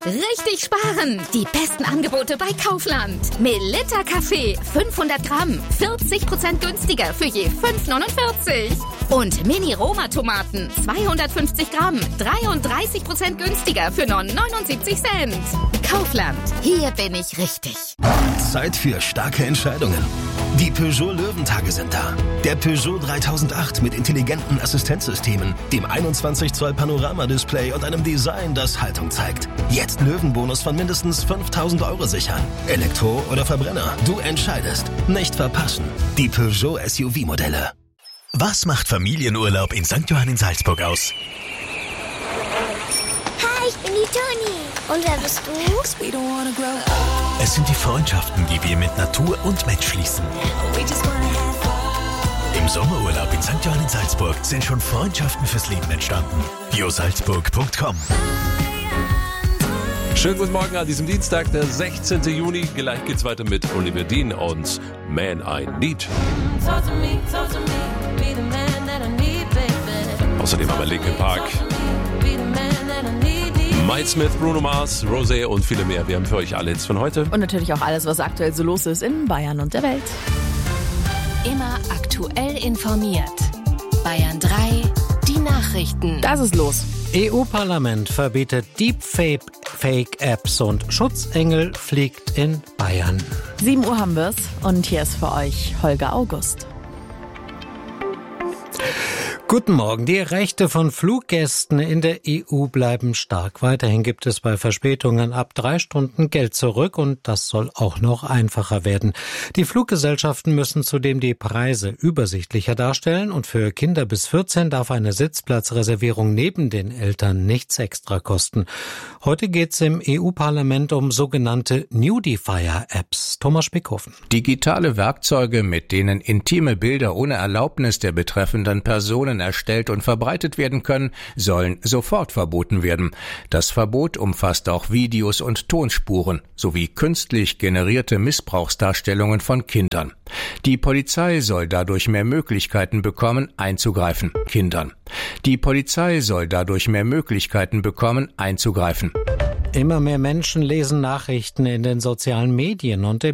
Richtig sparen! Die besten Angebote bei Kaufland. Melitta Kaffee 500 Gramm, 40% günstiger für je 5,49. Und Mini-Roma-Tomaten 250 Gramm, 33% günstiger für nur 79 Cent. Kaufland, hier bin ich richtig. Zeit für starke Entscheidungen. Die Peugeot Löwentage sind da. Der Peugeot 3008 mit intelligenten Assistenzsystemen, dem 21 Zoll Panorama-Display und einem Design, das Haltung zeigt. Jetzt Löwenbonus von mindestens 5.000 € sichern. Elektro oder Verbrenner, du entscheidest. Nicht verpassen. Die Peugeot SUV-Modelle. Was macht Familienurlaub in St. Johann in Salzburg aus? Hi, ich bin die Toni. Und wer bist du? Es sind die Freundschaften, die wir mit Natur und Mensch schließen. Im Sommerurlaub in St. Johann in Salzburg sind schon Freundschaften fürs Leben entstanden. biosalzburg.com. Schönen guten Morgen an diesem Dienstag, der 16. Juni. Gleich geht's weiter mit Oliver Dean und Man I Need. Außerdem haben wir Linkin Park, Mike Smith, Bruno Mars, Rosé und viele mehr. Wir haben für euch alle Hits von heute. Und natürlich auch alles, was aktuell so los ist in Bayern und der Welt. Immer aktuell informiert. Bayern 3, die Nachrichten. Das ist los. EU-Parlament verbietet Deepfake-Apps und Schutzengel fliegt in Bayern. 7 Uhr haben wir's und hier ist für euch Holger August. Guten Morgen. Die Rechte von Fluggästen in der EU bleiben stark. Weiterhin gibt es bei Verspätungen ab 3 Stunden Geld zurück und das soll auch noch einfacher werden. Die Fluggesellschaften müssen zudem die Preise übersichtlicher darstellen und für Kinder bis 14 darf eine Sitzplatzreservierung neben den Eltern nichts extra kosten. Heute geht's im EU-Parlament um sogenannte Nudifier-Apps. Thomas Spickhofen. Digitale Werkzeuge, mit denen intime Bilder ohne Erlaubnis der betreffenden Personen erstellt und verbreitet werden können, sollen sofort verboten werden. Das Verbot umfasst auch Videos und Tonspuren sowie künstlich generierte Missbrauchsdarstellungen von Kindern. Die Polizei soll dadurch mehr Möglichkeiten bekommen, einzugreifen. Die Polizei soll dadurch mehr Möglichkeiten bekommen, einzugreifen. Immer mehr Menschen lesen Nachrichten in den sozialen Medien und